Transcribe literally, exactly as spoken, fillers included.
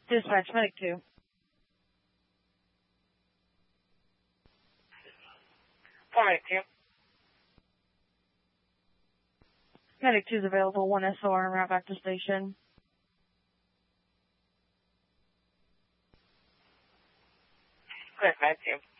Dispatch, Medic two. four Medic two. Medic two is available, one S O R en route back to station. Clear, Medic two.